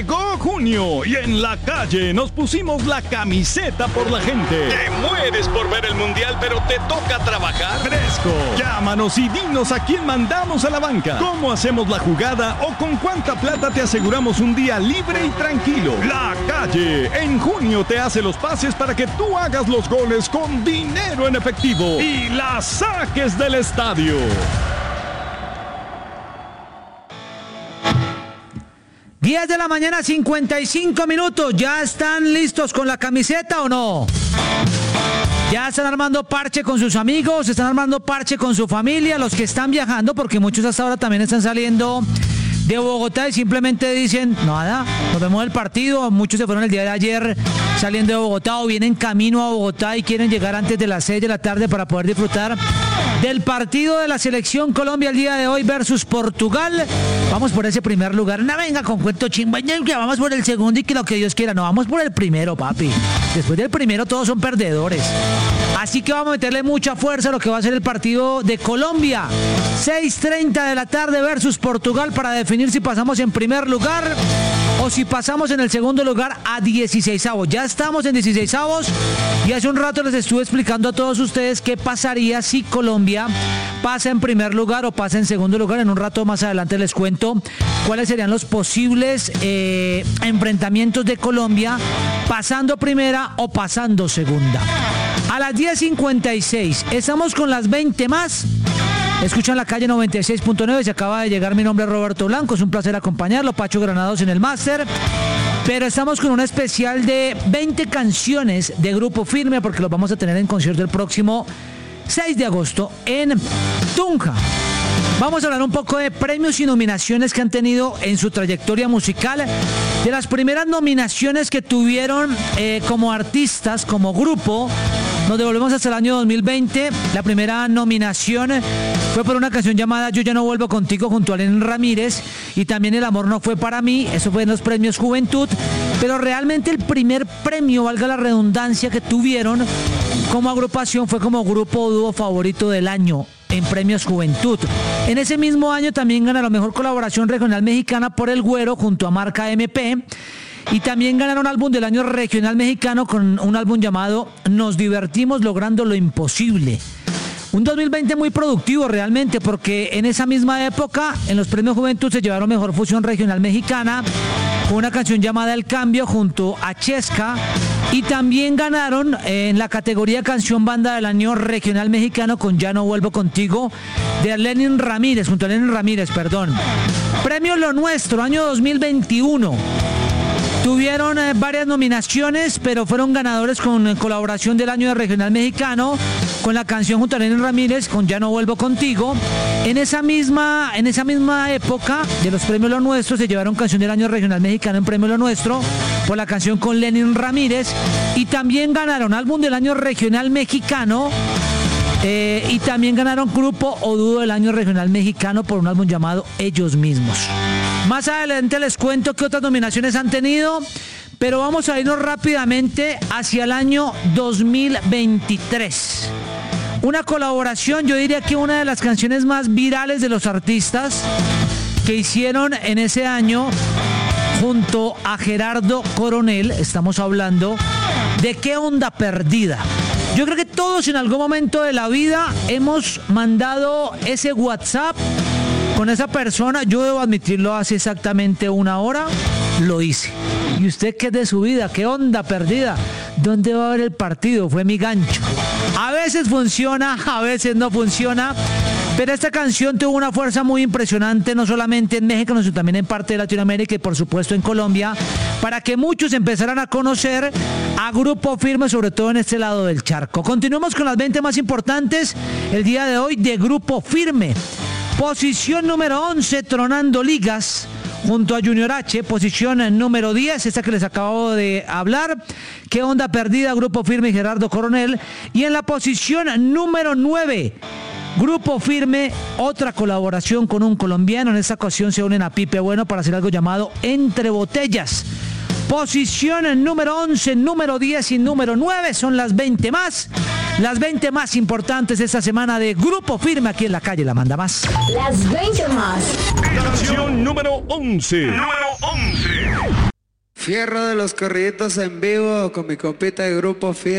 Llegó junio y en la calle nos pusimos la camiseta por la gente. Te mueres por ver el mundial, pero te toca trabajar. Fresco. Llámanos y dinos a quién mandamos a la banca, cómo hacemos la jugada o con cuánta plata te aseguramos un día libre y tranquilo. La calle en junio te hace los pases para que tú hagas los goles con dinero en efectivo y la saques del estadio. 10 de la mañana, 55 minutos. ¿Ya están listos con la camiseta o no? Ya están armando parche con sus amigos, están armando parche con su familia, los que están viajando, porque muchos hasta ahora también están saliendo de Bogotá y simplemente dicen, nada, nos vemos el partido. Muchos se fueron el día de ayer saliendo de Bogotá o vienen camino a Bogotá y quieren llegar antes de las 6 de la tarde para poder disfrutar del partido de la Selección Colombia el día de hoy versus Portugal. Vamos por ese primer lugar. No venga con cuento chimba, que vamos por el segundo y que lo que Dios quiera. No, vamos por el primero, papi. Después del primero todos son perdedores. Así que vamos a meterle mucha fuerza a lo que va a ser el partido de Colombia. 6:30 de la tarde versus Portugal para definir si pasamos en primer lugar o si pasamos en el segundo lugar a 16avos. Ya estamos en 16avos y hace un rato les estuve explicando a todos ustedes qué pasaría si Colombia pasa en primer lugar o pasa en segundo lugar. En un rato más adelante les cuento cuáles serían los posibles enfrentamientos de Colombia pasando primera o pasando segunda. A las 10:56 estamos con las 20 más. Escuchan La Calle 96.9, se acaba de llegar, mi nombre es Roberto Blanco, es un placer acompañarlo, Pacho Granados en el máster, pero estamos con un especial de 20 canciones de Grupo Firme, porque los vamos a tener en concierto el próximo 6 de agosto en Tunja. Vamos a hablar un poco de premios y nominaciones que han tenido en su trayectoria musical, de las primeras nominaciones que tuvieron como artistas, como grupo. Nos devolvemos hasta el año 2020. La primera nominación fue por una canción llamada Yo ya no vuelvo contigo junto a Lenin Ramírez, y también El amor no fue para mí. Eso fue en los premios Juventud, pero realmente el primer premio, valga la redundancia, que tuvieron como agrupación fue como grupo o dúo favorito del año en premios Juventud. En ese mismo año también gana la mejor colaboración regional mexicana por El Güero junto a Marca MP. Y también ganaron álbum del año regional mexicano con un álbum llamado Nos divertimos logrando lo imposible. Un 2020 muy productivo realmente, porque en esa misma época en los premios Juventud se llevaron mejor fusión regional mexicana con una canción llamada El Cambio junto a Chesca, y también ganaron en la categoría canción banda del año regional mexicano con Ya no vuelvo contigo de Lenin Ramírez, junto a Lenin Ramírez, perdón. Premio Lo Nuestro, año 2021. Tuvieron varias nominaciones, pero fueron ganadores con colaboración del año de regional mexicano, con la canción junto a Lenin Ramírez, con Ya no vuelvo contigo. En esa misma época de los premios Lo Nuestro se llevaron canción del año regional mexicano en premio Lo Nuestro por la canción con Lenin Ramírez, y también ganaron álbum del año regional mexicano. Y también ganaron grupo o dúo del año regional mexicano por un álbum llamado Ellos Mismos. Más adelante les cuento qué otras nominaciones han tenido, pero vamos a irnos rápidamente hacia el año 2023. Una colaboración, yo diría que una de las canciones más virales de los artistas que hicieron en ese año junto a Gerardo Coronel. Estamos hablando de ¿Qué onda perdida? Yo creo que todos en algún momento de la vida hemos mandado ese WhatsApp con esa persona. Yo debo admitirlo, hace exactamente una hora lo hice. ¿Y usted qué es de su vida? ¿Qué onda perdida? ¿Dónde va a haber el partido? Fue mi gancho. A veces funciona, a veces no funciona, pero esta canción tuvo una fuerza muy impresionante, no solamente en México, sino también en parte de Latinoamérica y por supuesto en Colombia, para que muchos empezaran a conocer a Grupo Firme, sobre todo en este lado del charco. Continuamos con las 20 más importantes el día de hoy de Grupo Firme. Posición número 11, tronando ligas junto a Junior H. Posición número 10, esta que les acabo de hablar, ¿Qué onda perdida? Grupo Firme y Gerardo Coronel. Y en la posición número 9, Grupo Firme, otra colaboración con un colombiano. En esta ocasión se unen a Pipe Bueno para hacer algo llamado Entre Botellas. Posición número 11, número 10 y número 9 son las 20 más. Las 20 más importantes esta semana de Grupo Firme aquí en La Calle La Manda Más. Las 20 más. Canción número 11. Fierro de los corriditos en vivo con mi compita de grupo Firme.